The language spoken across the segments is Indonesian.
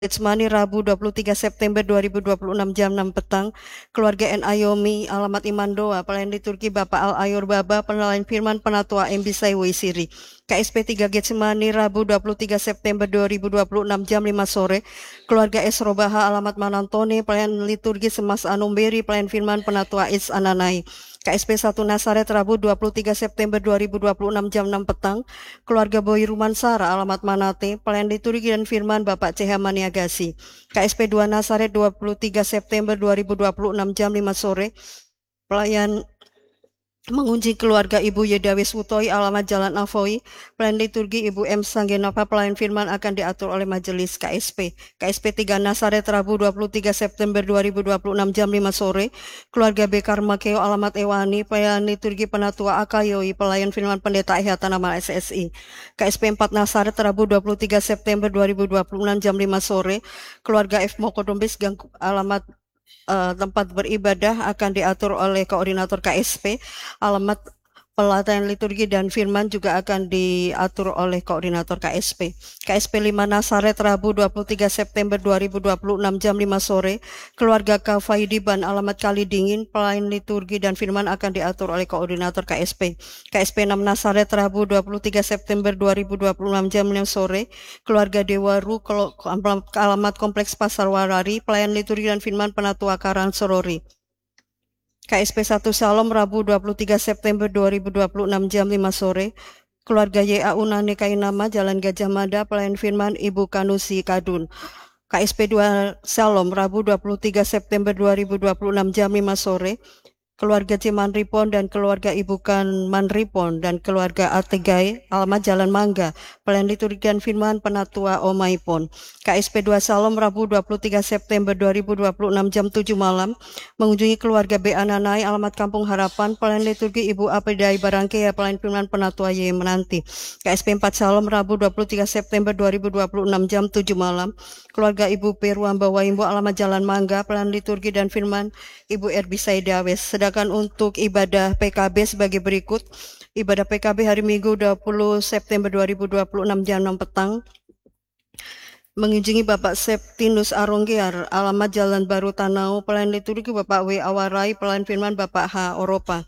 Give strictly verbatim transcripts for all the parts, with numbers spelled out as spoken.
Getsemani Rabu dua puluh tiga September dua ribu dua puluh enam jam enam petang. Keluarga N. Ayomi, alamat Imandoa, pelayan liturgi Bapak Al Ayor Baba, penelayan firman Penatua M. Bisai Waisiri. K S P tiga Getsemani Rabu dua puluh tiga September dua ribu dua puluh enam jam lima sore. Keluarga S. Robaha, alamat Manantone, pelayan liturgi Semas Anumberi, pelayan firman Penatua Is Ananai. K S P satu Nasaret Rabu dua puluh tiga September dua ribu dua puluh enam jam enam petang. Keluarga Boy Rumansara, alamat Manate, pelayan liturgi dan firman Bapak C H Maniagasi. K S P dua Nasaret dua puluh tiga September dua ribu dua puluh enam jam lima sore. Pelayan mengunjungi keluarga Ibu Yedawis Wutoi, alamat Jalan Avoi, pelayan liturgi Ibu M. Sanggenapa, pelayan firman akan diatur oleh majelis K S P. K S P tiga Nasaret Rabu dua puluh tiga September dua ribu dua puluh enam jam lima sore, keluarga B. Karmakeo, alamat Ewani, pelayan liturgi Penatua Akayoi, pelayan firman Pendeta Ehata nama S S I. K S P empat Nasaret Rabu dua puluh tiga September dua ribu dua puluh enam jam lima sore, keluarga F. Mokodombes, alamat Uh, tempat beribadah akan diatur oleh koordinator K S P. Alamat pelatihan liturgi dan firman juga akan diatur oleh koordinator K S P. K S P lima Nasaret Rabu dua puluh tiga September dua ribu dua puluh enam jam lima sore, keluarga K. Faidiban, alamat Kali Dingin, pelayan liturgi dan firman akan diatur oleh koordinator K S P. K S P enam Nasaret Rabu dua puluh tiga September dua ribu dua puluh enam jam lima sore, keluarga Dewaru, alamat Kompleks Pasar Warari, pelayan liturgi dan firman Penatua Karang Sorori. K S P satu Shalom Rabu dua puluh tiga September dua ribu dua puluh enam jam lima sore, keluarga Y A Unane Kainama, Jalan Gajah Mada, pelayan firman Ibu Kanusi Kadun. K S P dua Shalom Rabu dua puluh tiga September dua ribu dua puluh enam jam lima sore, keluarga C. Manripon dan keluarga Ibu Kan Manripon dan keluarga Ategai, alamat Jalan Mangga, pelayan liturgi dan firman Penatua Omaipon. K S P dua Shalom Rabu dua puluh tiga September dua ribu dua puluh enam jam tujuh malam, mengunjungi keluarga B. Ananai, alamat Kampung Harapan, pelayan liturgi Ibu Apedai Barangkea, pelayan firman Penatua Y. Menanti. K S P empat Shalom Rabu dua puluh tiga September dua ribu dua puluh enam jam tujuh malam, keluarga Ibu Peruamba Waimbo, alamat Jalan Mangga, pelayan liturgi dan firman Ibu Erbi Saidawes. Sedangkan untuk ibadah P K B sebagai berikut. Ibadah P K B hari Minggu dua puluh September dua ribu dua puluh enam jam enam petang, mengunjungi Bapak Septinus Aronggear, alamat Jalan Baru Tanau, pelayan liturgi Bapak W. Awarai, pelayan firman Bapak H. Oropa.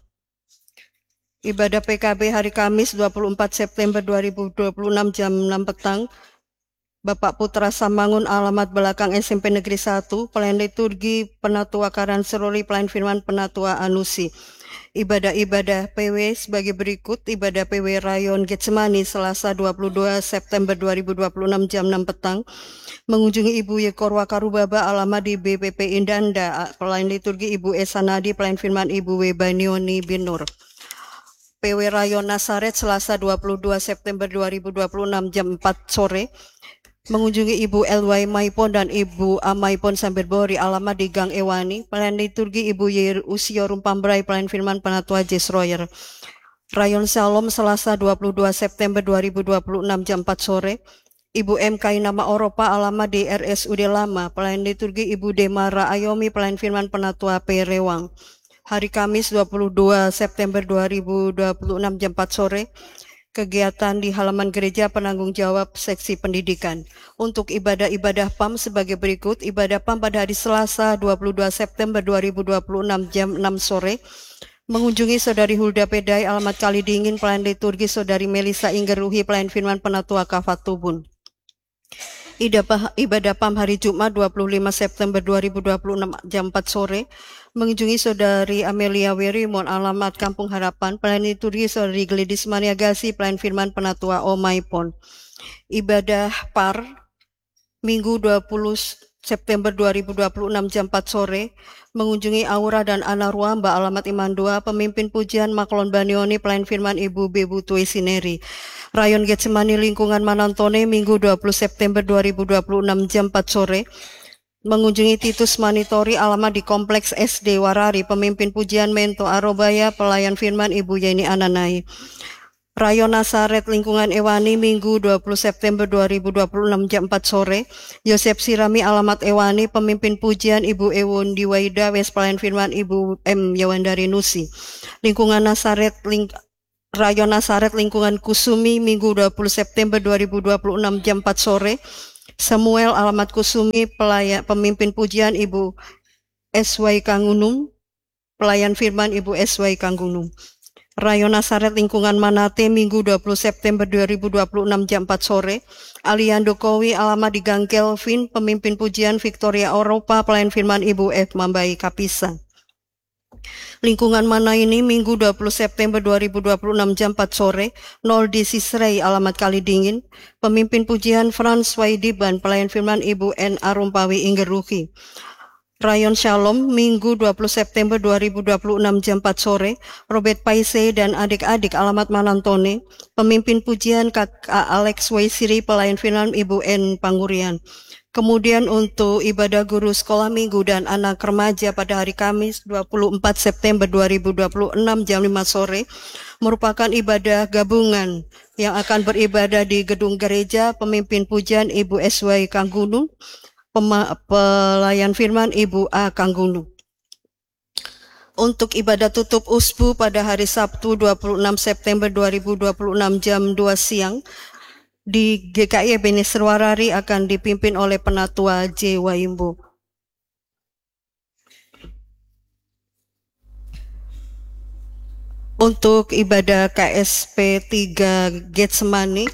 Ibadah P K B hari Kamis dua puluh empat September dua ribu dua puluh enam jam enam petang, Bapak Putra Samangun, alamat belakang S M P Negeri satu, pelayan liturgi Penatua Karan Serori, pelayan firman Penatua Anusi. Ibadah-ibadah P W sebagai berikut. Ibadah P W Rayon Getsemani Selasa dua puluh dua September dua ribu dua puluh enam jam enam petang, mengunjungi Ibu Yekorwa Karubaba, alamat di B P P Indanda, pelayan liturgi Ibu Esanadi, pelayan firman Ibu W. Banioni Binur. P W Rayon Nasaret Selasa dua puluh dua September dua ribu dua puluh enam jam empat sore, mengunjungi Ibu L Y Maipon dan Ibu A Maipon Sambirbori, alamat di Gang Ewani, pelayan liturgi Ibu Yer Usio Rumpambrai, pelayan firman Penatua Jesroyer. Rayon Shalom Selasa dua puluh dua September dua ribu dua puluh enam jam empat sore, Ibu M. Kainama Oropa, alamat di R S U D Lama, pelayan liturgi Ibu Demara Ayomi, pelayan firman Penatua P. Rewang. Hari Kamis dua puluh dua September dua ribu dua puluh enam jam empat sore, kegiatan di halaman gereja penanggung jawab seksi pendidikan. Untuk ibadah-ibadah P A M sebagai berikut. Ibadah P A M pada hari Selasa dua puluh dua September dua ribu dua puluh enam jam enam sore, mengunjungi Saudari Hulda Pedai, alamat Kali Dingin, pelayan liturgi Saudari Melisa Inggeruhi, pelayan firman Penatua Kafat Tubun. Ibadah P A M hari Jumat dua puluh lima September dua ribu dua puluh enam jam empat sore, mengunjungi Saudari Amelia Werimon, alamat Kampung Harapan, pelayan liturgi Saudari Gledis Maniagasi, pelayan firman Penatua Omaipon. Ibadah P A R Minggu dua puluh September dua ribu dua puluh enam jam empat sore, mengunjungi Aura dan Ana Ruamba, alamat Imandua, pemimpin pujian Maklon Banioni, pelayan firman Ibu Bebu Tui Sineri. Rayon Getsemani lingkungan Manantone Minggu dua puluh September dua ribu dua puluh enam jam empat sore, mengunjungi Titus Manitori, alamat di Kompleks S D Warari, pemimpin pujian Mento Arobaya, pelayan firman Ibu Yeni Ananai. Rayon Nasaret lingkungan Ewani Minggu dua puluh September dua ribu dua puluh enam jam empat sore, Yosef Sirami, alamat Ewani, pemimpin pujian Ibu Ewon Diwaida, wes pelayan firman Ibu M. Yawandari Nusi. Lingkungan Nasaret ling Rayon Nasaret lingkungan Kusumi Minggu dua puluh September dua ribu dua puluh enam jam empat sore, Samuel Alamat Kusumi, pelayan, pemimpin pujian Ibu S Y Kangunung, pelayan firman Ibu S Y Kangunung. Rayon Nasaret Lingkungan Manate, Minggu dua puluh September dua ribu dua puluh enam jam empat sore. Aliando Kowi, alamat di Gang Kelvin, pemimpin pujian Victoria Eropa, pelayan firman Ibu F. Mambai Kapisa. Lingkungan mana ini, Minggu dua puluh September dua ribu dua puluh enam jam empat sore, nol di Sisrei, alamat Kali Dingin, pemimpin pujian Frans Waidiban, pelayan firman Ibu N. Arumpawi Inggeruhi. Rayon Shalom, Minggu dua puluh September dua ribu dua puluh enam jam empat sore, Robert Paise dan adik-adik, alamat Manantone, pemimpin pujian Kakak Alex Waisiri, pelayan firman Ibu N. Pangurian. Kemudian untuk ibadah guru sekolah minggu dan anak remaja pada hari Kamis dua puluh empat September dua ribu dua puluh enam jam lima sore merupakan ibadah gabungan yang akan beribadah di gedung gereja, pemimpin pujian Ibu S Y Kangunung, pelayan firman Ibu A. Kangunung. Untuk ibadah tutup usbu pada hari Sabtu dua puluh enam September dua ribu dua puluh enam jam dua siang di G K I Ebenezer Warari akan dipimpin oleh Penatua J. Waimbo. Untuk ibadah K S P tiga Getsemani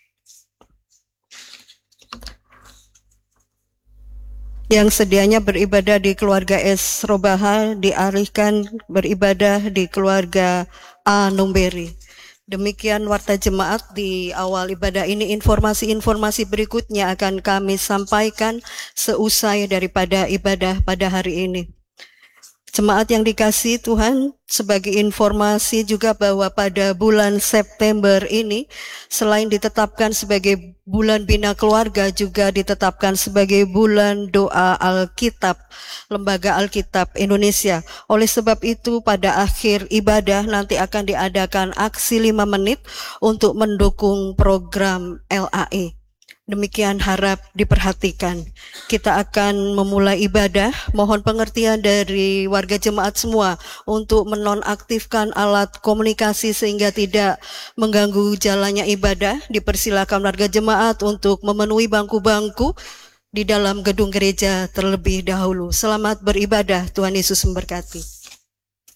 yang sedianya beribadah di keluarga S. Robaha dialihkan beribadah di keluarga A. Numberi. Demikian warta jemaat di awal ibadah ini. Informasi-informasi berikutnya akan kami sampaikan seusai daripada ibadah pada hari ini. Jemaat yang dikasihi Tuhan, sebagai informasi juga bahwa pada bulan September ini, selain ditetapkan sebagai bulan bina keluarga, juga ditetapkan sebagai bulan doa Alkitab, Lembaga Alkitab Indonesia. Oleh sebab itu, pada akhir ibadah nanti akan diadakan aksi lima menit untuk mendukung program L A E. Demikian harap diperhatikan. Kita akan memulai ibadah. Mohon pengertian dari warga jemaat semua untuk menonaktifkan alat komunikasi sehingga tidak mengganggu jalannya ibadah. Dipersilakan warga jemaat untuk memenuhi bangku-bangku di dalam gedung gereja terlebih dahulu. Selamat beribadah. Tuhan Yesus memberkati.